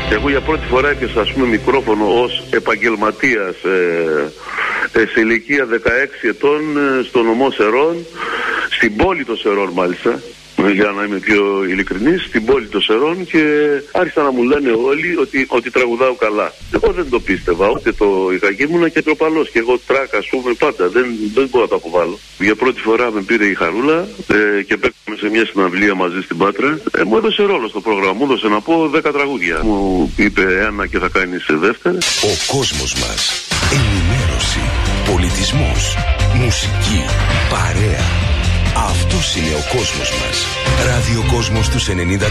Και εγώ για πρώτη φορά έπιασα, ας πούμε, μικρόφωνο ως επαγγελματίας σε ηλικία 16 ετών στο νομό Σερών, στην πόλη των Σερών μάλιστα, για να είμαι πιο ειλικρινής, στην πόλη των Σερών, και άρχισαν να μου λένε όλοι ότι τραγουδάω καλά. Εγώ δεν το πίστευα, ούτε το είχα, ήμουνα και τροπαλός και εγώ τράκα, ας πούμε, πάντα, δεν μπορώ να το αποβάλω. Για πρώτη φορά με πήρε η Χαρούλα και παίξαμε σε μια συναυλία μαζί στην Πάτρα. Μου έδωσε ρόλο στο πρόγραμμα, μου έδωσε να πω 10 τραγούδια. Μου είπε ένα και θα κάνεις δεύτερη. Ο κόσμος μας, ενημέρωση, πολιτισμός, μουσική, παρέα. Αυτός είναι ο κόσμος μας. Ραδιοκόσμος τους 90,4.